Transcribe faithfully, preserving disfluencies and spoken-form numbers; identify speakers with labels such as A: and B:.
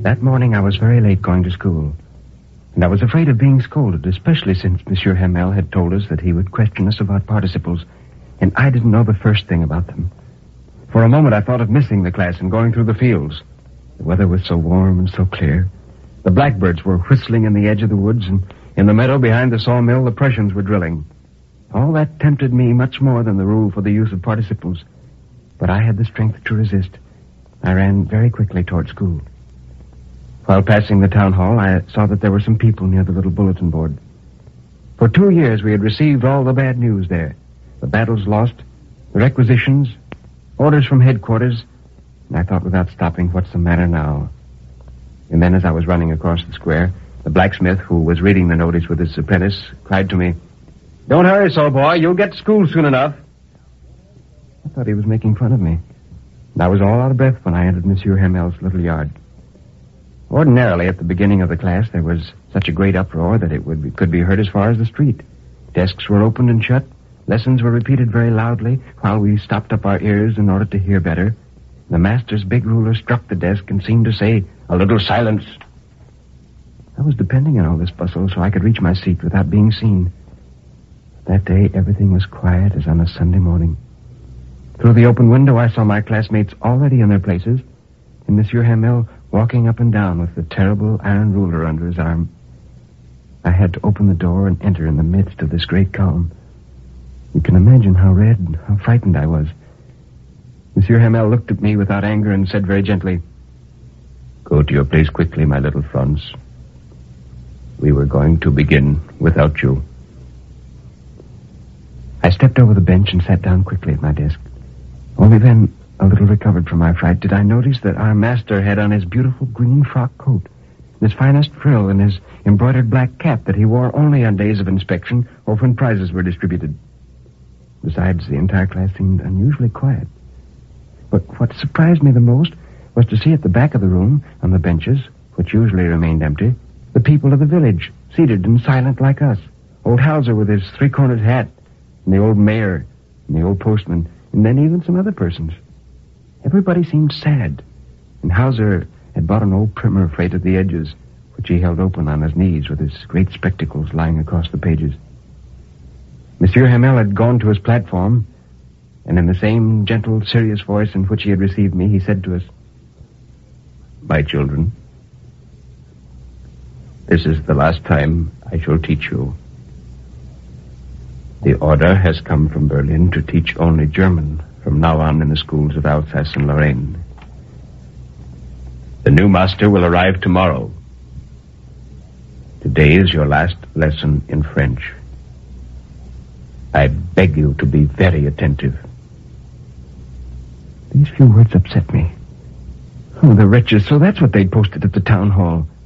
A: That morning I was very late going to school, and I was afraid of being scolded, especially since Monsieur Hamel had told us that he would question us about participles, and I didn't know the first thing about them. For a moment I thought of missing the class and going through the fields. The weather was so warm and so clear. The blackbirds were whistling in the edge of the woods, and in the meadow behind the sawmill the Prussians were drilling. All that tempted me much more than the rule for the use of participles, but I had the strength to resist. I ran very quickly toward school. While passing the town hall, I saw that there were some people near the little bulletin board. For two years we had received all the bad news there. The battles lost, the requisitions, orders from headquarters, and I thought without stopping, what's the matter now? And then as I was running across the square, the blacksmith, who was reading the notice with his apprentice, cried to me, "Don't hurry so, boy. You'll get to school soon enough." I thought he was making fun of me, and I was all out of breath when I entered Monsieur Hamel's little yard. Ordinarily, at the beginning of the class, there was such a great uproar that it would be, could be heard as far as the street. Desks were opened and shut. Lessons were repeated very loudly, while we stopped up our ears in order to hear better. The master's big ruler struck the desk and seemed to say, "A little silence." I was depending on all this bustle so I could reach my seat without being seen. That day, everything was quiet as on a Sunday morning. Through the open window, I saw my classmates already in their places, and Monsieur Hamel walking up and down with the terrible iron ruler under his arm. I had to open the door and enter in the midst of this great calm. You can imagine how red and how frightened I was. Monsieur Hamel looked at me without anger and said very gently, "Go to your place quickly, my little Franz. We were going to begin without you." I stepped over the bench and sat down quickly at my desk. Only then, a little recovered from my fright, did I notice that our master had on his beautiful green frock coat, his finest frill, and his embroidered black cap that he wore only on days of inspection or when prizes were distributed. Besides, the entire class seemed unusually quiet. But what surprised me the most was to see at the back of the room, on the benches, which usually remained empty, the people of the village, seated and silent like us. Old Hauser with his three-cornered hat, and the old mayor, and the old postman, and then even some other persons. Everybody seemed sad, and Hauser had bought an old primer frayed at the edges, which he held open on his knees with his great spectacles lying across the pages. Monsieur Hamel had gone to his platform, and in the same gentle, serious voice in which he had received me, he said to us, "My children, this is the last time I shall teach you. The order has come from Berlin to teach only German from now on in the schools of Alsace and Lorraine. The new master will arrive tomorrow. Today is your last lesson in French. I beg you to be very attentive." These few words upset me. Oh, the wretches, so that's what they'd posted at the town hall.